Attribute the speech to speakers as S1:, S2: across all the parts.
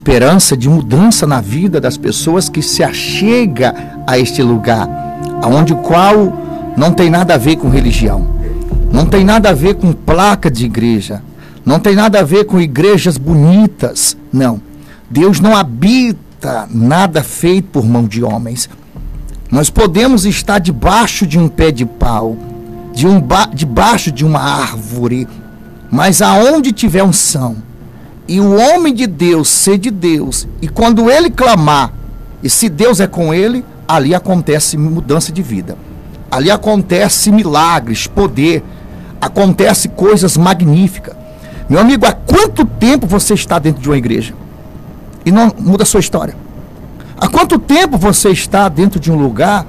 S1: esperança de mudança na vida das pessoas que se achega a este lugar, aonde o qual não tem nada a ver com religião, não tem nada a ver com placa de igreja, não tem nada a ver com igrejas bonitas, não. Deus não habita nada feito por mão de homens. Nós podemos estar debaixo de um pé de pau, debaixo de uma árvore, mas aonde tiver unção, e o homem de Deus ser de Deus, e quando ele clamar, e se Deus é com ele, ali acontece mudança de vida, ali acontece milagres, poder, acontece coisas magníficas. Meu amigo, há quanto tempo você está dentro de uma igreja e não muda a sua história? Há quanto tempo você está dentro de um lugar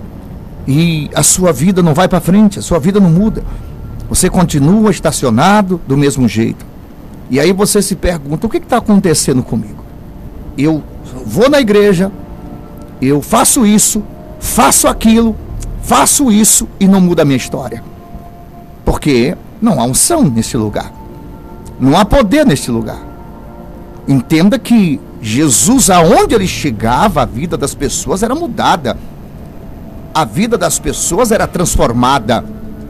S1: e a sua vida não vai para frente, a sua vida não muda? Você continua estacionado do mesmo jeito. E aí você se pergunta, o que está acontecendo comigo? Eu vou na igreja, eu faço isso, faço aquilo, faço isso e não muda a minha história. Porque não há unção nesse lugar. Não há poder nesse lugar. Entenda que Jesus, aonde ele chegava, a vida das pessoas era mudada. A vida das pessoas era transformada.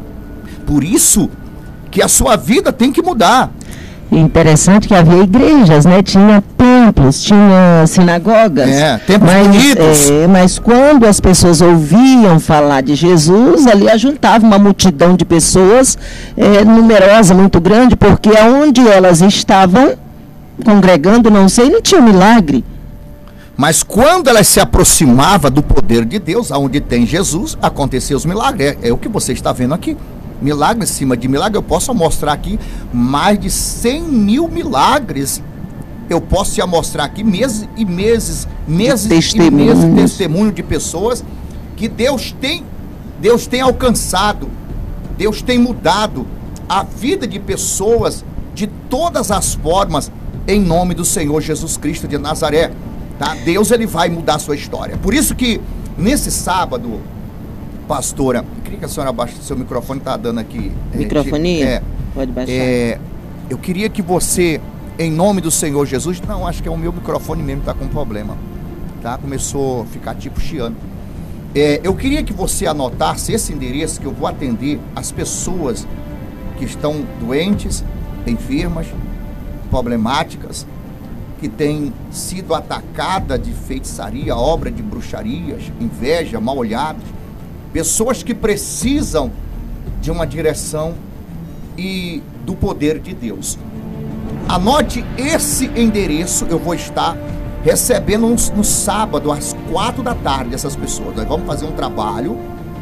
S1: Por isso que a sua vida tem que mudar.
S2: Interessante que havia igrejas, né? Tinha templos, tinha sinagogas.
S1: Templos bonitos.
S2: Mas quando as pessoas ouviam falar de Jesus, ali ajuntava uma multidão de pessoas, numerosa, muito grande, porque aonde elas estavam congregando, não tinha milagre.
S1: Mas quando elas se aproximavam do poder de Deus, aonde tem Jesus, aconteciam os milagres. É o que você está vendo aqui. Milagre em cima de milagre. Eu posso mostrar aqui mais de 100 mil milagres. Eu posso te mostrar aqui meses e meses de testemunho de pessoas que Deus tem alcançado, Deus tem mudado a vida de pessoas de todas as formas, em nome do Senhor Jesus Cristo de Nazaré, tá? Deus, ele vai mudar a sua história. Por isso que nesse sábado, pastora, eu queria que a senhora baixe seu microfone, está dando aqui.
S2: Microfonia? Pode baixar.
S1: Eu queria que você, em nome do Senhor Jesus, não, acho que é o meu microfone mesmo que está com problema, tá? Começou a ficar tipo chiando. Eu queria que você anotasse esse endereço, que eu vou atender as pessoas que estão doentes, enfermas, problemáticas, que têm sido atacadas de feitiçaria, obra de bruxarias, inveja, mal-olhados, pessoas que precisam de uma direção e do poder de Deus. Anote esse endereço, eu vou estar recebendo no sábado às 4 da tarde essas pessoas. Nós vamos fazer um trabalho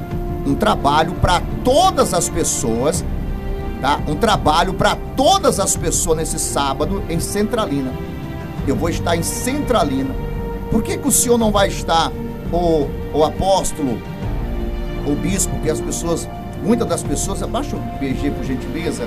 S1: para todas as pessoas, tá? Um trabalho para todas as pessoas nesse sábado em Centralina. Eu vou estar em Centralina. Por que o senhor não vai estar, o apóstolo, o bispo, que as pessoas, muitas das pessoas, abaixa o BG por gentileza,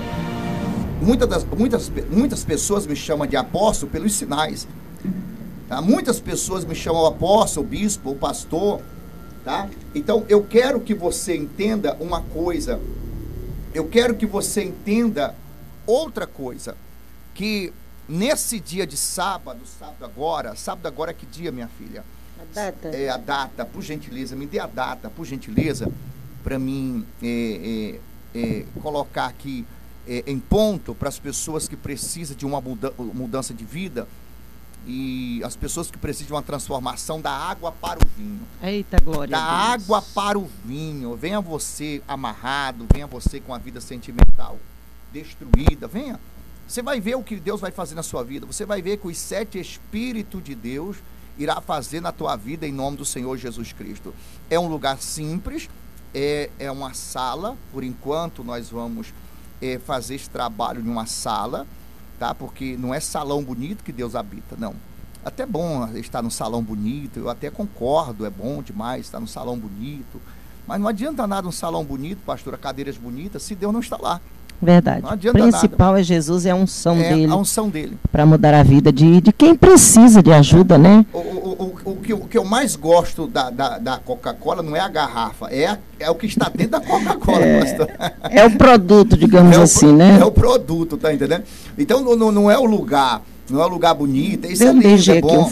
S1: muitas pessoas me chamam de apóstolo pelos sinais, tá? Muitas pessoas me chamam apóstolo, bispo, o pastor, tá? Então eu quero que você entenda uma coisa, eu quero que você entenda outra coisa, que nesse dia de sábado agora é que dia, minha filha?
S2: A data.
S1: A data, por gentileza, me dê a data, por gentileza, para mim colocar aqui em ponto para as pessoas que precisam de uma mudança de vida e as pessoas que precisam de uma transformação da água para o vinho.
S2: Eita, glória a Deus.
S1: Da água para o vinho. Venha você amarrado, venha você com a vida sentimental destruída, venha. Você vai ver o que Deus vai fazer na sua vida. Você vai ver que os 7 Espíritos de Deus irá fazer na tua vida em nome do Senhor Jesus Cristo. É um lugar simples, é uma sala. Por enquanto nós vamos fazer esse trabalho em uma sala, tá? Porque não é salão bonito que Deus habita, não. Até bom estar num salão bonito, eu até concordo, é bom demais estar num salão bonito, mas não adianta nada um salão bonito, pastora, cadeiras bonitas, se Deus não está lá.
S2: Verdade. O principal nada. É Jesus, é a unção dele.
S1: A unção dele.
S2: Para mudar a vida de quem precisa de ajuda, né?
S1: O que eu mais gosto da Coca-Cola não é a garrafa, é o que está dentro da Coca-Cola, pastor.
S2: É o produto, digamos assim, né?
S1: É o produto, tá entendendo? Então não é o lugar, não é um lugar bonito, isso
S2: Dê
S1: é
S2: um
S1: lindo,
S2: beijo
S1: é
S2: aqui,
S1: bom.